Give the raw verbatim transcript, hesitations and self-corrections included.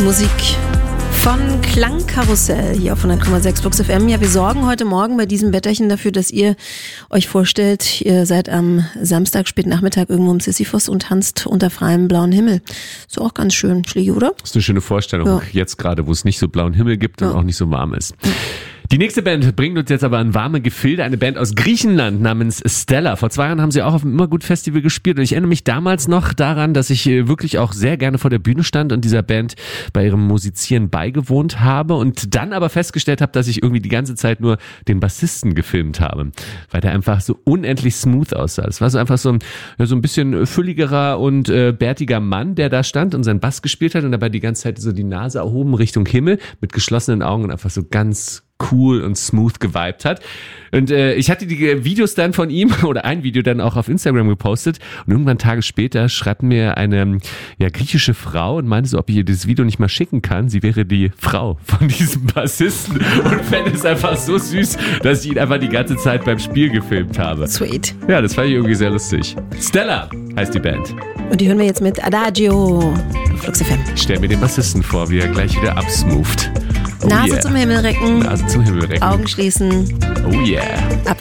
Musik von Klangkarussell hier auf hundert Komma sechs Flux F M. Ja, wir sorgen heute Morgen bei diesem Wetterchen dafür, dass ihr euch vorstellt, ihr seid am Samstag spätnachmittag irgendwo im Sisyphos und tanzt unter freiem blauen Himmel. Ist auch ganz schön, Schläge, oder? Das ist eine schöne Vorstellung, ja. Jetzt gerade, wo es nicht so blauen Himmel gibt und ja. auch nicht so warm ist. Ja. Die nächste Band bringt uns jetzt aber an warme Gefilde, eine Band aus Griechenland namens Stella. Vor zwei Jahren haben sie auch auf dem Immergut Festival gespielt und ich erinnere mich damals noch daran, dass ich wirklich auch sehr gerne vor der Bühne stand und dieser Band bei ihrem Musizieren beigewohnt habe und dann aber festgestellt habe, dass ich irgendwie die ganze Zeit nur den Bassisten gefilmt habe, weil der einfach so unendlich smooth aussah. Es war so einfach so ein, ja, so ein bisschen fülligerer und äh, bärtiger Mann, der da stand und seinen Bass gespielt hat und dabei die ganze Zeit so die Nase erhoben Richtung Himmel mit geschlossenen Augen und einfach so ganz cool und smooth geweibt hat. Und äh, ich hatte die Videos dann von ihm oder ein Video dann auch auf Instagram gepostet und irgendwann Tage später schreibt mir eine ja, griechische Frau und meinte so, ob ich ihr dieses Video nicht mal schicken kann. Sie wäre die Frau von diesem Bassisten und fände es einfach so süß, dass ich ihn einfach die ganze Zeit beim Spiel gefilmt habe. Sweet. Ja, das fand ich irgendwie sehr lustig. Stella heißt die Band. Und die hören wir jetzt mit Adagio auf Flux F M. Ich stell mir den Bassisten vor, wie er gleich wieder absmootht. Oh Nase yeah. zum Himmel recken. Nase zum Himmel recken. Augen schließen. Oh yeah. Ab